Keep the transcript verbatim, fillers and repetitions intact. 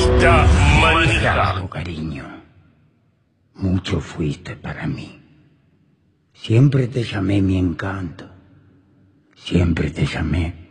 está manejado. Cariño, mucho fuiste para mí. Siempre te llamé mi encanto. Siempre te llamé